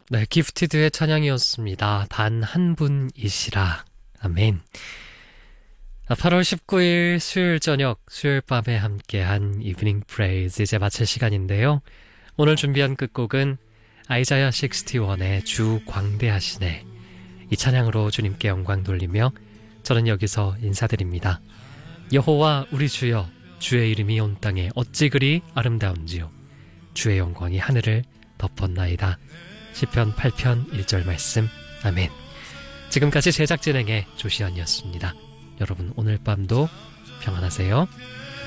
네, 기프티드의 찬양이었습니다. 단 한 분이시라. 아멘. 8월 19일 수요일 저녁, 수요일 밤에 함께한 이브닝 프레이즈 이제 마칠 시간인데요. 오늘 준비한 끝곡은 아이자야 61의 주 광대하시네. 이 찬양으로 주님께 영광 돌리며 저는 여기서 인사드립니다. 여호와 우리 주여, 주의 이름이 온 땅에 어찌 그리 아름다운지요. 주의 영광이 하늘을 덮었나이다. 시편 8편 1절 말씀. 아멘. 지금까지 제작 진행의 조시연이었습니다. 여러분 오늘 밤도 평안하세요.